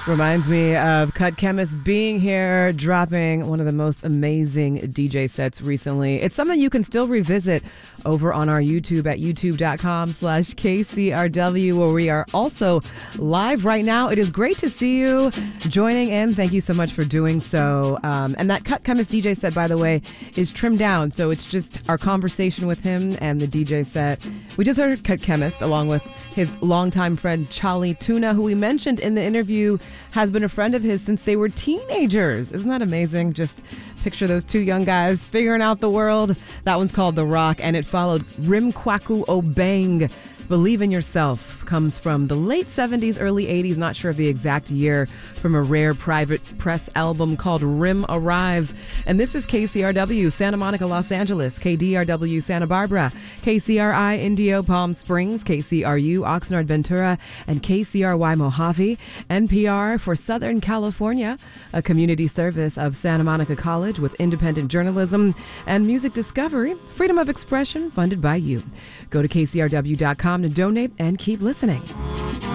Reminds me of Cut Chemist being here, dropping one of the most amazing DJ sets recently. It's something you can still revisit over on our YouTube at youtube.com/KCRW, where we are also live right now. It is great to see you joining in. Thank you so much for doing so. And that Cut Chemist DJ set, by the way, is trimmed down. So it's just our conversation with him and the DJ set. We just heard Cut Chemist along with his longtime friend Charlie Tuna, who we mentioned in the interview has been a friend of his since they were teenagers. Isn't that amazing? Just picture those two young guys figuring out the world. That one's called The Rock, and it followed Rim Kwaku Obeng. Believe in Yourself comes from the late 70s, early 80s, not sure of the exact year, from a rare private press album called Rim Arrives. And this is KCRW, Santa Monica, Los Angeles, KDRW, Santa Barbara, KCRI, Indio, Palm Springs, KCRU, Oxnard, Ventura, and KCRY, Mojave, NPR for Southern California, a community service of Santa Monica College with independent journalism and music discovery, freedom of expression funded by you. Go to KCRW.com to donate and keep listening.